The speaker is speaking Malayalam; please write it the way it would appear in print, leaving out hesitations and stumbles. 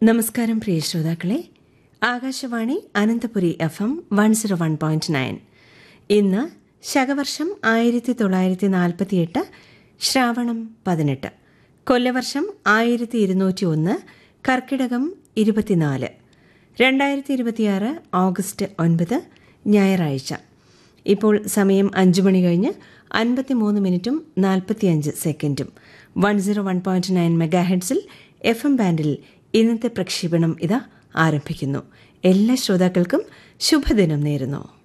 നമസ്കാരം പ്രിയ ശ്രോതാക്കളെ. ആകാശവാണി അനന്തപുരി FM 101.9. ഇന്ന് ശകവർഷം 1948 ശ്രാവണം 18, കൊല്ലവർഷം 1201, കർക്കിടകം 24, 2026 ഓഗസ്റ്റ് 9 ഞായറാഴ്ച. ഇപ്പോൾ സമയം 5 മണി കഴിഞ്ഞ് 53 മിനിറ്റും 45 സെക്കൻഡും. 101.9 മെഗാഹെഡ്സിൽ FM ബാൻഡിൽ ഇന്നത്തെ പ്രക്ഷേപണം ഇതാ ആരംഭിക്കുന്നു. എല്ലാ ശ്രോതാക്കൾക്കും ശുഭദിനം നേരുന്നു.